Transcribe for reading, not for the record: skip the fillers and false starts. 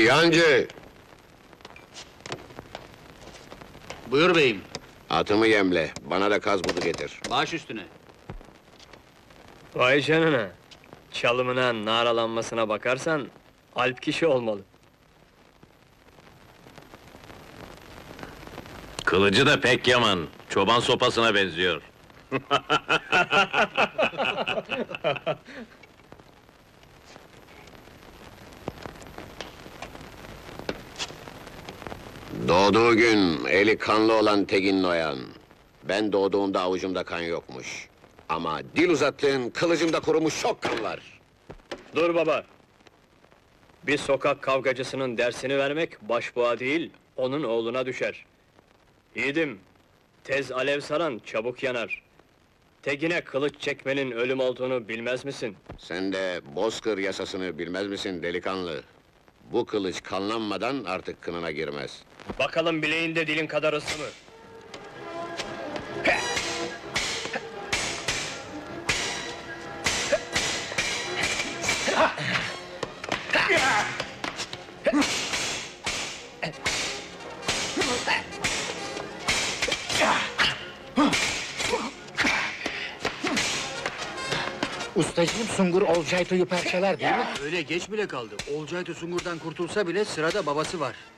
Yancı! Buyur beyim, Atımı yemle, bana da kaz budu getir. baş üstüne. Vay canına! Çalımına, naralanmasına bakarsan, alp kişi olmalı. Kılıcı da pek yaman, çoban sopasına benziyor. Doğduğu gün eli kanlı olan Tegin Noyan. Ben doğduğumda avucumda kan yokmuş. Ama dil uzattığın kılıcımda kurumuş çok kan var. Dur baba! Bir sokak kavgacısının dersini vermek, başbuğa değil, onun oğluna düşer. Yiğidim, tez alev saran çabuk yanar. Tegine kılıç çekmenin ölüm olduğunu bilmez misin? Sen de Bozkır yasasını bilmez misin delikanlı? Bu kılıç kanlanmadan artık kınına girmez. Bakalım bileğinde dilin kadar ısı mı? Ustacığım, Sungur Olcayto'yu parçalar değil mi? Öyle geç bile kaldı. Olcaytı Sungur'dan kurtulsa bile sırada babası var.